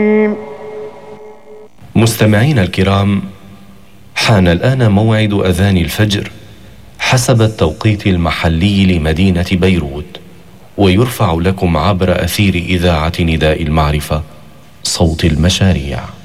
مستمعينا الكرام، حان الآن موعد أذان الفجر حسب التوقيت المحلي لمدينة بيروت، ويرفع لكم عبر أثير إذاعة نداء المعرفة صوت المشاريع.